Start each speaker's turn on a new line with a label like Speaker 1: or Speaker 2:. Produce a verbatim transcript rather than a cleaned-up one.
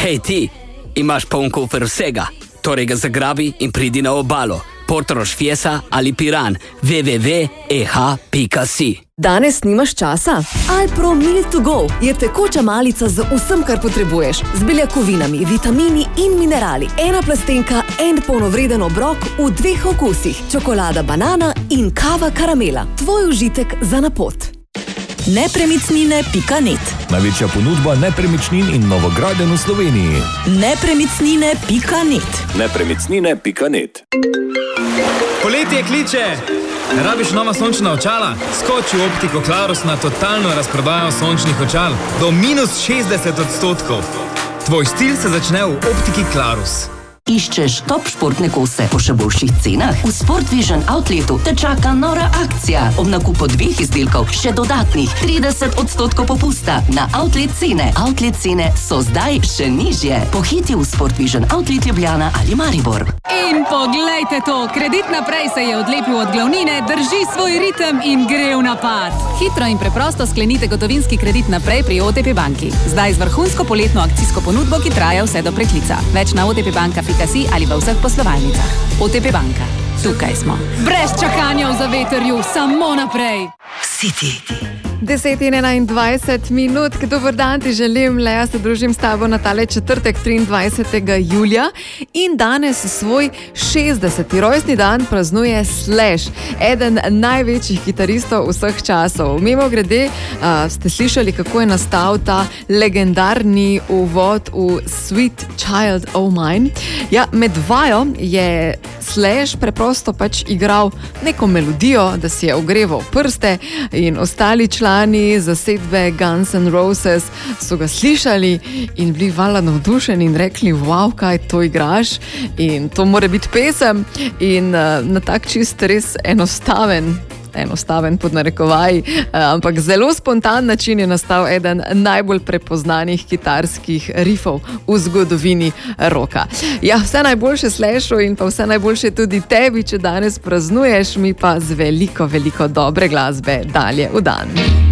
Speaker 1: Hej ti, imaš poln kufer vsega, torej ga zagrabi in pridi na obalo. Portorož Fiesa ali Piran, w w w pika e h pika si.
Speaker 2: Danes nimaš časa? Alpro Milk to Go je tekoča malica z vsem, kar potrebuješ. Z beljakovinami, vitamini in minerali. Ena plastenka, en polnovreden obrok v dveh okusih. Čokolada banana in kava karamela. Tvoj užitek za na pot.
Speaker 3: nepremičnine pika net.
Speaker 4: Največja ponudba nepremičnin in novogradenj v Sloveniji.
Speaker 3: nepremičnine pika net.
Speaker 4: nepremičnine pika net.
Speaker 5: Poletje kliče! Rabiš nova sončna očala? Skoči v Optiko Clarus na totalno razprodajo sončnih očal do minus šestdeset odstotkov. Tvoj stil se začne v Optiki Clarus.
Speaker 3: Iščeš top športne kose po še boljših cenah? V Sport Vision Outletu te čaka nora akcija. Ob nakupu dveh izdelkov še dodatnih trideset odstotkov popusta na outlet cene. Outlet cene so zdaj še nižje. Pohiti v Sport Vision Outlet Ljubljana ali Maribor.
Speaker 6: In poglejte to, Kredit naprej se je odlepil od glavnine, drži svoj ritem in gre v napad. Hitro in preprosto sklenite gotovinski kredit naprej pri O T P banki. Zdaj z vrhunsko poletno akcijsko ponudbo, ki traja vse do preklica. Več na otpbanka pika si ali v vseh poslovalnicah. O T P banka. Tukaj smo. Brez čakanja v zavetrju, samo naprej.
Speaker 3: City.
Speaker 7: deset in enaindvajset minut, dober dan ti želim, Lea, se družim s tabo na tale četrtek triindvajsetega julija in danes svoj šestdeseti rojstni dan praznuje Slash, eden največjih kitaristov vseh časov. Mimo grede, uh, ste slišali, kako je nastal ta legendarni uvod v Sweet Child O' Mine. Ja, med vajo je Slash preprosto pač igral neko melodijo, da si je ogreval prste in ostali člani zasedbe Guns N' Roses so ga slišali in bili valjda navdušeni in rekli, wow, kaj to igraš in to mora biti pesem in uh, na tak čist res enostaven enostaven pod narekovaj, ampak zelo spontan način je nastal eden najbolj prepoznanih kitarskih rifov v zgodovini roka. Ja, vse najboljše Slashu in pa vse najboljše tudi tebi, če danes praznuješ, mi pa z veliko, veliko dobre glasbe dalje v dan.